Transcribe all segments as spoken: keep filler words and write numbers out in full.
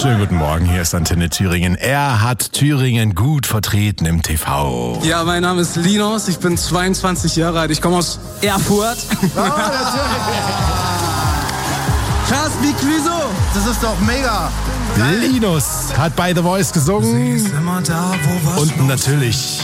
Schönen guten Morgen, hier ist Antenne Thüringen. Er hat Thüringen gut vertreten im T V. Ja, mein Name ist Linus, ich bin zweiundzwanzig Jahre alt, ich komme aus Erfurt. Oh, natürlich. Krass, wie Clüso. Das ist doch mega. Linus hat bei The Voice gesungen und natürlich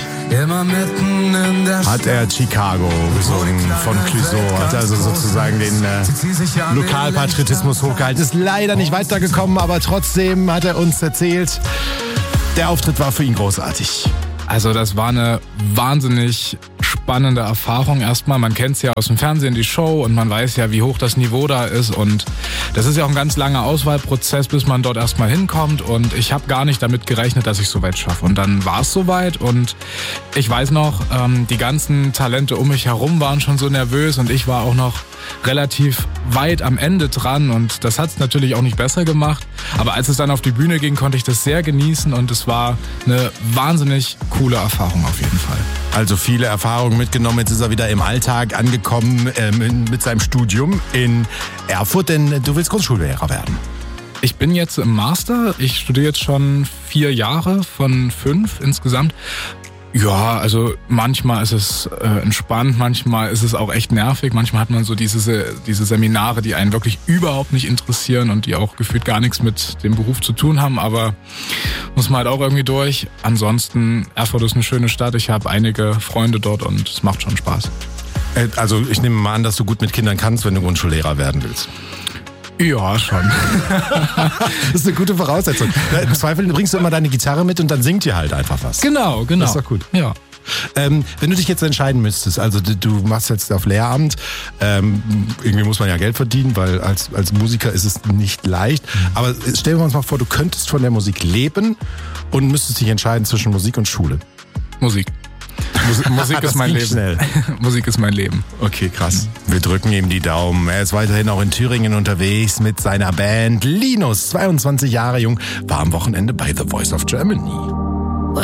hat er Chicago gesungen von Clüso, hat also sozusagen den äh, Lokalpatriotismus hochgehalten. Ist leider nicht weitergekommen, aber trotzdem hat er uns erzählt, der Auftritt war für ihn großartig. Also das war eine wahnsinnig spannende Erfahrung erstmal. Man kennt es ja aus dem Fernsehen, die Show, und man weiß ja, wie hoch das Niveau da ist. Und das ist ja auch ein ganz langer Auswahlprozess, bis man dort erstmal hinkommt. Und ich habe gar nicht damit gerechnet, dass ich es so weit schaffe. Und dann war es soweit. Und ich weiß noch, ähm, die ganzen Talente um mich herum waren schon so nervös. Und ich war auch noch relativ weit am Ende dran. Und das hat es natürlich auch nicht besser gemacht. Aber als es dann auf die Bühne ging, konnte ich das sehr genießen. Und es war eine wahnsinnig coole Erfahrung auf jeden Fall. Also viele Erfahrungen mitgenommen. Jetzt ist er wieder im Alltag angekommen ähm, mit seinem Studium in Erfurt, denn du willst Grundschullehrer werden. Ich bin jetzt im Master. Ich studiere jetzt schon vier Jahre von fünf insgesamt. Ja, also manchmal ist es äh, entspannt, manchmal ist es auch echt nervig. Manchmal hat man so diese, diese Seminare, die einen wirklich überhaupt nicht interessieren und die auch gefühlt gar nichts mit dem Beruf zu tun haben. Aber muss man halt auch irgendwie durch. Ansonsten, Erfurt ist eine schöne Stadt. Ich habe einige Freunde dort und es macht schon Spaß. Also ich nehme mal an, dass du gut mit Kindern kannst, wenn du Grundschullehrer werden willst. Ja, schon. Das ist eine gute Voraussetzung. Im Zweifel bringst du immer deine Gitarre mit und dann singt ihr halt einfach was. Genau, genau. Das ist doch gut. Ja. Ähm, wenn du dich jetzt entscheiden müsstest, also du, du machst jetzt auf Lehramt, ähm, irgendwie muss man ja Geld verdienen, weil als, als Musiker ist es nicht leicht. Mhm. Aber stellen wir uns mal vor, du könntest von der Musik leben und müsstest dich entscheiden zwischen Musik und Schule. Musik. Musik, Musik ist mein Leben. Schnell. Musik ist mein Leben. Okay, krass. Wir drücken ihm die Daumen. Er ist weiterhin auch in Thüringen unterwegs mit seiner Band. Linus, zweiundzwanzig Jahre jung, war am Wochenende bei The Voice of Germany.